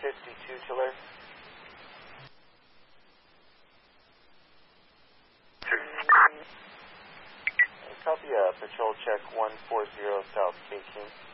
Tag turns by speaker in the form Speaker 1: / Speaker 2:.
Speaker 1: 52 to alert. Copy, patrol check 140 South K King.